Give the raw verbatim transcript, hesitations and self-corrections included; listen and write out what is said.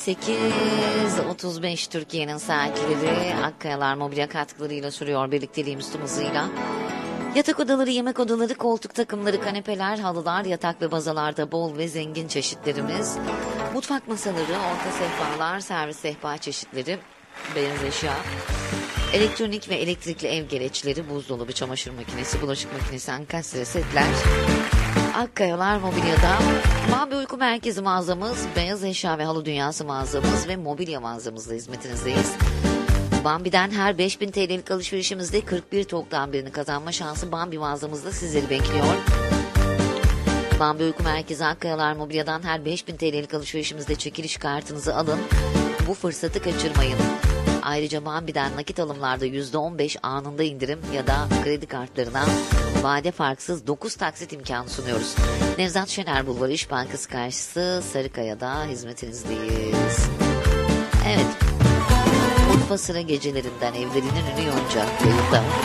sekiz otuz beş Türkiye'nin saatleri Akkayalar Mobilya katkılarıyla sürüyor birlikteliğimiz tüm hızıyla. Yatak odaları, yemek odaları, koltuk takımları, kanepeler, halılar, yatak ve bazalarda bol ve zengin çeşitlerimiz. Mutfak masaları, orta sehpalar, servis sehpa çeşitleri, beyaz eşya, elektronik ve elektrikli ev gereçleri, buzdolabı, çamaşır makinesi, bulaşık makinesi, ankastre setler. Akkayalar Mobilya'da Bambi Uyku Merkezi mağazamız, beyaz eşya ve halı dünyası mağazamız ve mobilya mağazamızla hizmetinizdeyiz. Bambi'den her beş bin T L'lik alışverişimizde kırk bir TOG'dan birini kazanma şansı Bambi mağazamızda sizleri bekliyor. Bambi Uyku Merkezi Akkayalar Mobilya'dan her beş bin T L'lik alışverişimizde çekiliş kartınızı alın. Bu fırsatı kaçırmayın. Ayrıca Bambi'den nakit alımlarda yüzde on beş anında indirim ya da kredi kartlarına vade farksız dokuz taksit imkanı sunuyoruz. Nevzat Şener Bulvarı İş Bankası karşısı Sarıkaya'da hizmetinizdeyiz. Evet. Urfa Sıra gecelerinden evlerinin ünü yonca yayında.